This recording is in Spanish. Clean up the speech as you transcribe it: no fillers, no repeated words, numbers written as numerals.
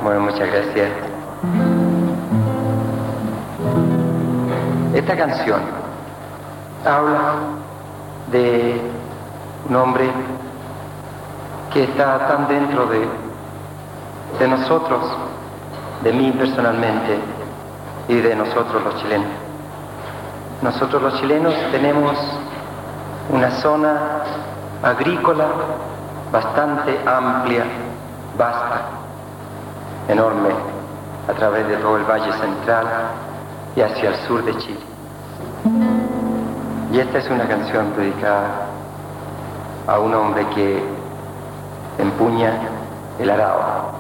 Bueno, muchas gracias. Esta canción habla de un hombre que está tan dentro de nosotros, de mí personalmente y de nosotros los chilenos. Nosotros los chilenos tenemos una zona agrícola bastante amplia, vasta, enorme, a través de todo el Valle Central y hacia el sur de Chile. Y esta es una canción dedicada a un hombre que empuña el arado.